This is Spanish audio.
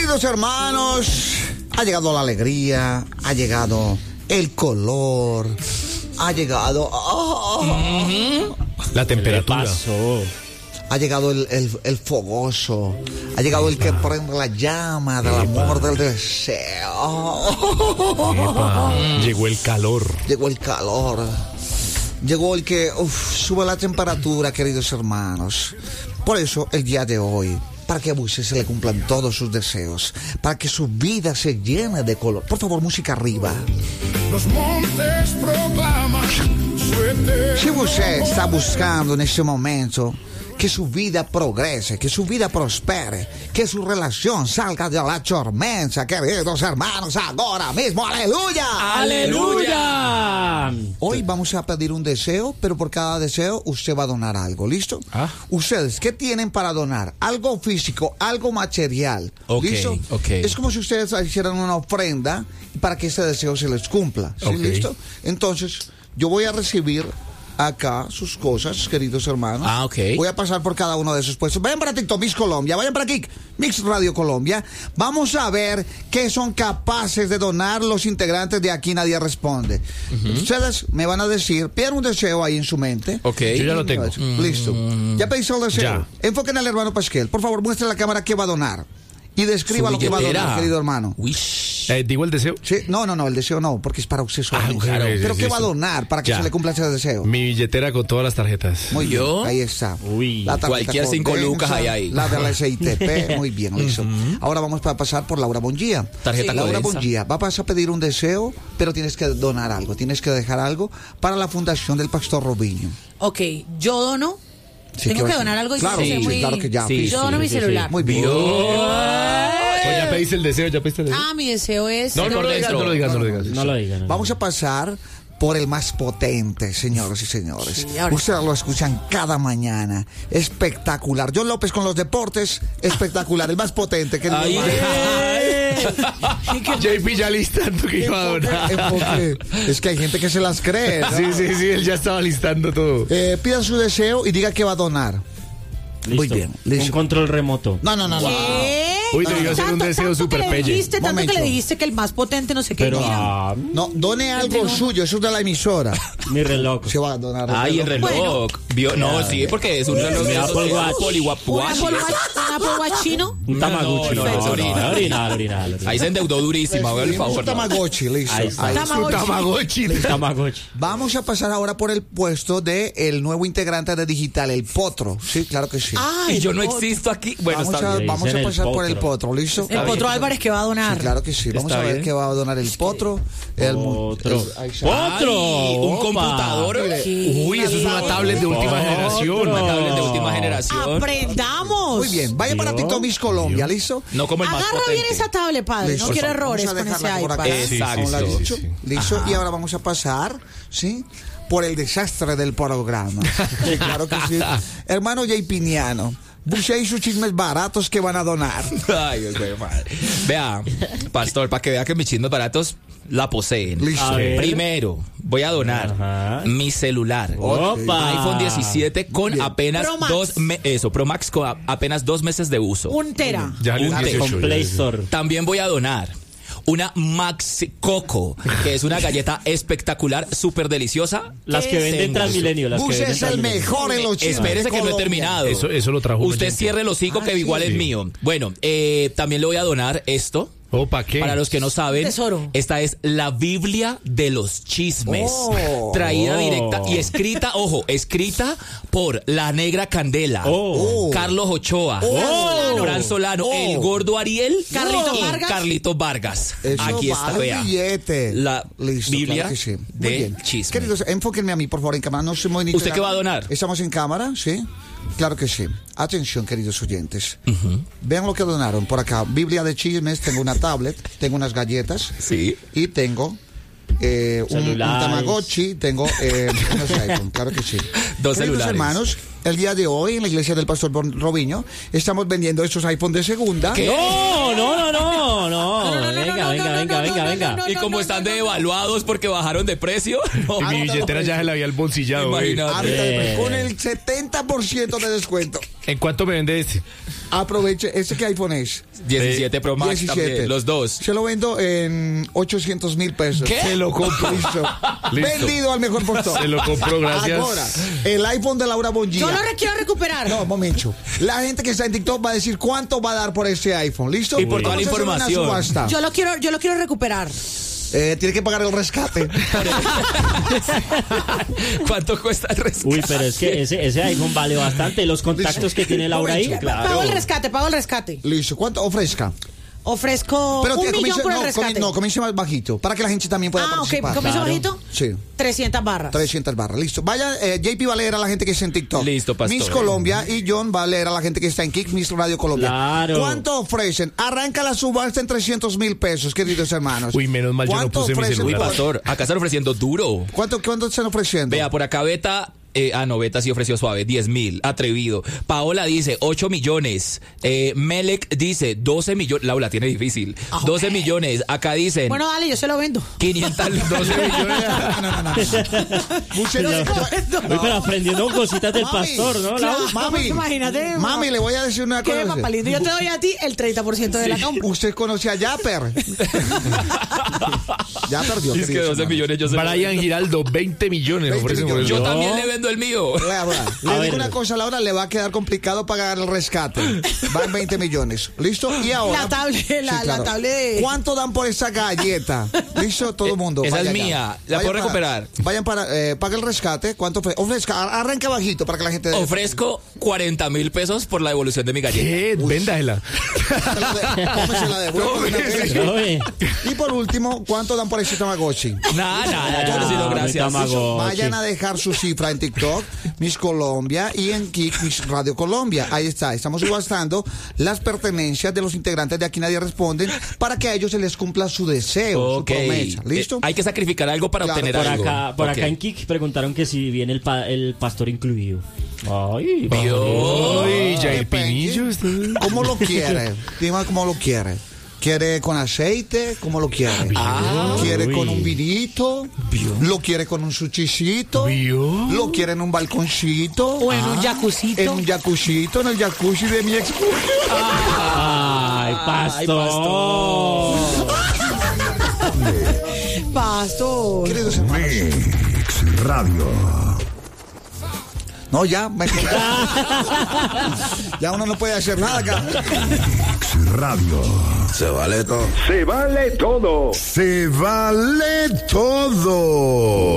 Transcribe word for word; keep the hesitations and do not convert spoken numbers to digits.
Queridos hermanos, ha llegado la alegría, ha llegado el color, ha llegado oh, uh-huh. la temperatura. Ha llegado el, el, el fogoso, ha llegado Epa. el que prende la llama del Epa. amor, del deseo. Epa. Llegó el calor. Llegó el calor. Llegó el que uf, sube la temperatura, queridos hermanos. Por eso, el día de hoy, para que a usted se le cumplan todos sus deseos, para que su vida se llene de color. Por favor, música arriba. Los montes proclaman su eterno. Si usted está buscando en este momento que su vida progrese, que su vida prospere, que su relación salga de la tormenta, queridos hermanos, ahora mismo, ¡aleluya! ¡Aleluya! Hoy vamos a pedir un deseo, pero por cada deseo usted va a donar algo, ¿listo? ¿Ah? Ustedes, ¿qué tienen para donar? Algo físico, algo material, okay, ¿listo? Okay. Es como si ustedes hicieran una ofrenda para que ese deseo se les cumpla, ¿sí? Okay. ¿Listo? Entonces, yo voy a recibir acá sus cosas, queridos hermanos. Ah, ok. Voy a pasar por cada uno de esos puestos. Vayan para TikTok, Mix Colombia. Vayan para aquí, Mix Radio Colombia. Vamos a ver qué son capaces de donar los integrantes de Aquí Nadie Responde. Uh-huh. Ustedes me van a decir, pidan un deseo ahí en su mente. Ok. Yo ya lo tengo. Listo. Mm. ¿Ya pediste el deseo? Ya. Enfoquen al hermano Pasquel. Por favor, muestre a la cámara qué va a donar. Y describa lo que va a donar, querido hermano. Eh, ¿Digo el deseo? Sí, no, no, no, el deseo no, porque es para usted solo. Ah, claro. Pero Sí, ¿qué sí, va a donar para que ya. se le cumpla ese deseo? Mi billetera con todas las tarjetas. Muy bien, ¿Yo? ahí está. Uy, la cualquier cinco lucas hay ahí. La de la S I T P, muy bien, listo. Uh-huh. Ahora vamos a pasar por Laura Bonjía. Tarjeta sí. Laura Codensa. Bonjía, vas a pedir un deseo, pero tienes que donar algo, tienes que dejar algo para la fundación del Pastor Robinho. Ok, yo dono. Sí, Tengo que va donar algo y claro, sí, sí, muy... claro que ya. Sí, Yo sí, dono sí, mi sí, celular. sí. Muy bien. Pues ya pediste el deseo, ya pediste el deseo. Ah, mi deseo es... No, no lo digas, no lo digas, no lo digas. No lo digan. No Vamos a pasar por el más potente, señoras y señores. Sí, ahora. Ustedes lo escuchan cada mañana. Espectacular. John López con los deportes, espectacular. El más potente. Que Ay, J P ya listando que iba a donar. Enfoque. Es que hay gente que se las cree, ¿no? Sí, sí, sí, él ya estaba listando todo. Eh, pidan su deseo y diga que va a donar. Listo. Muy bien, listo. Un control remoto. No, no, no, no. ¿Qué? Uy, debió ser un Tanto- deseo tanto super que le pelle. dijiste, tanto Momento. que le dijiste que el más potente no sé qué. Pero Mira. ah, No, done algo tengo- suyo, eso es de la emisora. mi reloj. Se va a donar. Ay, el reloj. Bueno. Vio- No, sí, porque es un reloj Mi de Apple esos que- Watch. ¿Un Poliwap- Apple Watch, un Apple Watch chino? Un Tamagotchi. No, no, no, no, original. original, original, original. Ahí se endeudó durísima, haga el Un favor. no. Tamagotchi, listo. Ahí está. Ahí está. Su Tamagotchi. Tamagotchi. Vamos a pasar ahora por el puesto de el nuevo integrante de Digital, el Potro. Sí, claro que sí. Ay, Y yo no el potro. existo aquí. Bueno, vamos está a, bien. vamos a Dicen el pasar por el potro. Potro, ¿listo? El Potro Álvarez que va a donar. Sí, claro que sí. Vamos Está a ver bien. qué va a donar el Potro. El, mu- Potro. el- ahí está. Potro. Ay, Un opa. computador. ¿Qué? Uy, eso es una tablet de última Otro. generación. Una tablet de última generación. ¡Aprendamos! Muy bien, vaya para Dios. TikTok Miss Colombia, ¿listo? No como el más Agarra potente. bien esa tablet, padre. Listo. No quiero Vamos errores a con ese dejarla por iPad. acá. Sí, a un sí, ladito. sí, sí. Listo, y ahora vamos a pasar, ¿sí? Por el desastre del programa. Claro que sí. Hermano Jay Piniano, busque ahí sus chismes baratos que van a donar. Ay, Dios mío, madre. Vea, pastor, para que vea que mis chismes baratos la poseen. Listo. A ver. Primero, voy a donar Ajá. mi celular. Opa. iPhone diecisiete con Bien. apenas Pro Max. dos me- eso, Pro Max con a- apenas dos meses de uso. Un tera. Ya le Un dieciocho, Con ya Play le- Store. También voy a donar una Maxi Coco, que es una galleta espectacular, súper deliciosa. Las que venden Tenga. Transmilenio. Las que Bus venden es el Transmilenio. mejor en los chismes. Espérese que no he Colombia. terminado. Eso, eso lo trajo un Usted oyente. cierre el hocico, Ah, que igual sí. es mío. Bueno, eh, también le voy a donar esto. Opa, ¿qué? Para los que no saben, Tesoro. esta es la Biblia de los chismes. Oh. Traída Oh. directa y escrita, ojo, escrita por La Negra Candela, Oh. Carlos Ochoa, Oh. Fran Solano, Oh. el Gordo Ariel, Carlito y Vargas. Carlito Vargas. Eso Aquí está, vale vea. billete. La Listo, Biblia claro que sí. Muy de bien. chisme. Queridos, enfóquenme a mí, por favor, en cámara. No se mueven ni ¿Usted te- qué va a donar? Estamos en cámara, ¿sí? Claro que sí. Atención, queridos oyentes. Vean lo que donaron por acá. Biblia de chismes, tengo una tablet, tengo unas galletas Sí. y tengo eh, un, un Celulares. Tamagotchi, tengo eh, unos iPhone, claro que sí. Dos Queridos celulares. hermanos, el día de hoy en la iglesia del Pastor Robinho estamos vendiendo estos iPhone de segunda. ¿Qué? No, no, no, no, no. no, no, Venga, no, venga, no, venga, no, venga, no, venga. no, Y como están devaluados porque bajaron de precio. no. Y mi billetera ya se la había embolsillado. güey. Imagínate. Ahorita, Eh. con el setenta por ciento de descuento. ¿En cuánto me vende este? Aproveche, ¿ese qué iPhone es? diecisiete Pro Max diecisiete. también, los dos. Se lo vendo en ochocientos mil pesos. ¿Qué? Se lo compro. Listo. Listo. Vendido al mejor postor. Se lo compro, gracias. Ahora, el iPhone de Laura Bongia. Yo lo re- quiero recuperar. No, momento. La gente que está en TikTok va a decir cuánto va a dar por ese iPhone. ¿Listo? Y por toda la Vamos a hacer una información. subasta. Yo lo quiero, yo lo quiero recuperar. Eh, tiene que pagar el rescate. ¿Cuánto cuesta el rescate? Uy, pero es que ese, ese iPhone vale bastante. Los contactos que tiene Laura ahí, Momento. claro. Pago el rescate, pago el rescate. Listo. ¿Cuánto ofrezca? Ofrezco Pero un tía, millón comience- por el no, rescate. comi- no, comience más bajito. Para que la gente también pueda ah, ok, participar. ¿comienzo Claro. bajito? Sí. trescientas barras. trescientas barras, listo. Vaya, eh, J P va a leer a la gente que está en TikTok. Listo, pastor. Miss Colombia y John va a leer a la gente que está en Kick, Miss Radio Colombia. Claro. ¿Cuánto ofrecen? Arranca la subasta en trescientos mil pesos, queridos hermanos. Uy, menos mal yo no ¿Cuánto puse mi ofrecen Uy, celular. por- pastor, acá están ofreciendo duro. ¿Cuánto, ¿Cuánto están ofreciendo? Vea, por acá Beta, eh, ah no, Beta sí ofreció suave, diez mil, atrevido. Paola dice ocho millones. Eh, Melek dice doce millones. Laura tiene difícil. doce millones. Acá dicen Bueno, dale, yo se lo vendo. quinientos doce millones. No, no, no, no. Muchachos, Uy, pero aprendiendo con cositas del Mami, pastor, ¿no, Laura? Mami, Pues imagínate, mami, ma- le voy a decir una ¿Qué, cosa. papá lindo? Yo te doy a ti el treinta por ciento de la compra. Usted conoce a Yapper. Ya perdió. Es que queridos doce hermanos. millones yo se lo- Brian Giraldo, veinte millones veinte ofrecen por millones. eso. Yo No. también le vendo el mío. Vea, vea, Le A digo ver. una cosa, Laura, le va a quedar complicado pagar el rescate. Va en veinte millones. ¿Listo? Y ahora. La tablet, la- la tablet de- ¿Cuánto dan por esa galleta? ¿Listo? Todo el mundo. Esa vaya es allá. mía. La Vayan puedo para- recuperar. Vayan para. Eh, paga el rescate. ¿Cuánto ofre- ofrezca? ar- Arranca bajito para que la gente. Ofrezco cuarenta mil pesos por la devolución de mi galleta. ¿Qué? Véndasela. Se la de- ¿Cómo se la devuelvo de una vez? Oye, Y por último, ¿cuánto dan por ese Tamagotchi? Nada, nada, yo Ah, les digo mi gracias. Tamagotchi. Vayan a dejar su cifra en TikTok, Miss Colombia, y en Kick, Miss Radio Colombia. Ahí está, estamos subastando las pertenencias de los integrantes de Aquí Nadie Responden para que a ellos se les cumpla su deseo, Ok. su promesa. ¿Listo? Eh, hay que sacrificar algo para Claro, obtener por algo. acá, por Ok. acá en Kik preguntaron que si viene el, pa- el pastor incluido. Ay, Vio. Uy, Jair Depende. Pinillo. está- ¿Cómo lo quiere? Dime cómo lo quiere. ¿Quiere con aceite? ¿Cómo lo quiere? Ah, ¿Quiere uy. con un vinito? ¿Lo quiere con un suchicito? ¿Vio? ¿Lo quiere en un balconcito? O en un jacuzzito. En un jacuzzito, en el jacuzzi de mi ex. Ay, pastor. Pastor. Queridos hermanos. Mix Radio. No, ya, me ya uno no puede hacer nada acá. Mix Radio. Se vale todo. Se vale todo. Se vale todo.